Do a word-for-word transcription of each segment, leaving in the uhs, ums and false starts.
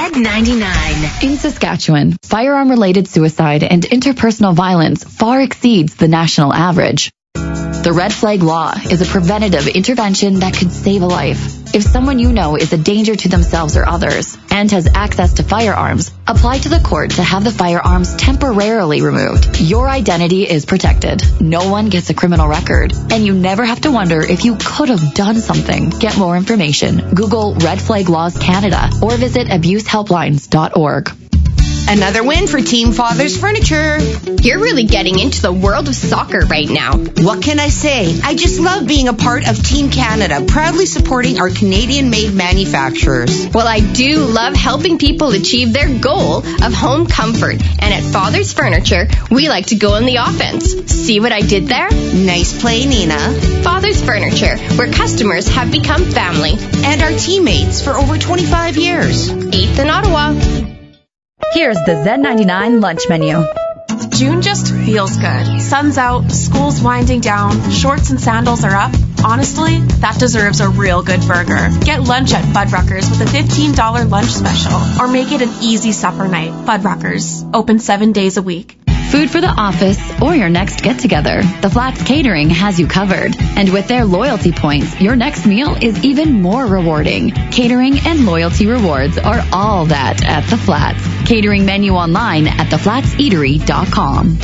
Z ninety-nine. In Saskatchewan, firearm-related suicide and interpersonal violence far exceeds the national average. The Red Flag Law is a preventative intervention that could save a life. If someone you know is a danger to themselves or others and has access to firearms, apply to the court to have the firearms temporarily removed. Your identity is protected. No one gets a criminal record, and you never have to wonder if you could have done something. Get more information. Google Red Flag Laws Canada or visit abuse helplines dot org. Another win for Team Father's Furniture. You're really getting into the world of soccer right now. What can I say? I just love being a part of Team Canada, proudly supporting our Canadian-made manufacturers. Well, I do love helping people achieve their goal of home comfort. And at Father's Furniture, we like to go on the offense. See what I did there? Nice play, Nina. Father's Furniture, where customers have become family. And our teammates for over twenty-five years. eighth in Ottawa. Here's the Z ninety-nine lunch menu. June just feels good. Sun's out, school's winding down, shorts and sandals are up. Honestly, that deserves a real good burger. Get lunch at Fuddruckers with a fifteen dollars lunch special. Or make it an easy supper night. Fuddruckers, open seven days a week. Food for the office or your next get-together. The Flats Catering has you covered. And with their loyalty points, your next meal is even more rewarding. Catering and loyalty rewards are all that at The Flats. Catering menu online at the flats eatery dot com.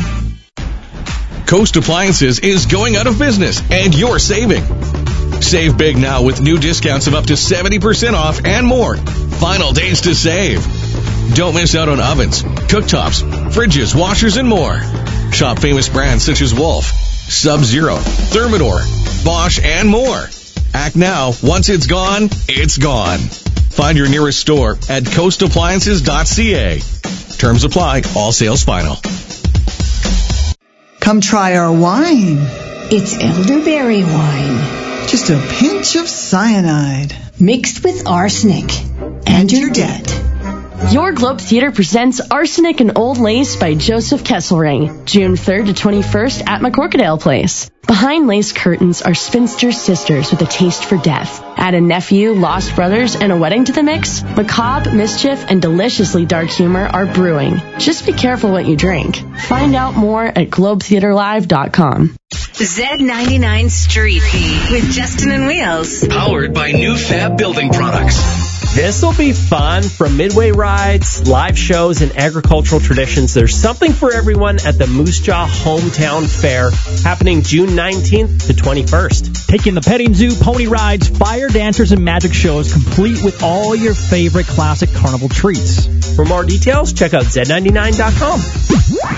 Coast Appliances is going out of business, and you're saving. Save big now with new discounts of up to seventy percent off and more. Final days to save. Don't miss out on ovens, cooktops, fridges, washers, and more. Shop famous brands such as Wolf, Sub-Zero, Thermador, Bosch, and more. Act now. Once it's gone, it's gone. Find your nearest store at coast appliances dot c a. Terms apply. All sales final. Come try our wine. It's elderberry wine. Just a pinch of cyanide. Mixed with arsenic. And you're dead. Your Globe Theatre presents Arsenic and Old Lace by Joseph Kesselring, June third to twenty-first at McCorkadale Place. Behind lace curtains are spinster sisters with a taste for death. Add a nephew, lost brothers, and a wedding to the mix. Macabre, mischief, and deliciously dark humor are brewing. Just be careful what you drink. Find out more at globe theatre live dot com. Z ninety-nine Street Feed with Justin and Wheels. Powered by New Fab Building Products. This'll be fun. From midway rides, live shows, and agricultural traditions, there's something for everyone at the Moose Jaw Hometown Fair, happening June nineteenth to twenty-first. Taking the petting zoo, pony rides, fire dancers, and magic shows, complete with all your favorite classic carnival treats. For more details, check out Z ninety-nine dot com.